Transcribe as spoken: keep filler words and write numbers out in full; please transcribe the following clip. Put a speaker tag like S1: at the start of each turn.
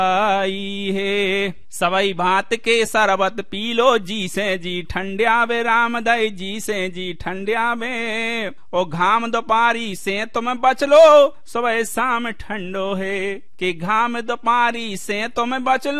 S1: आई है। सवई भात के शरबत पी लो जी से जी ठंड्यावे, रामदय जी से जी ठंड्यावे। ओ घाम दोपारी से तुम बच लो, सवै शाम ठंडो है। कि घाम दोपारी से तुम बच लो,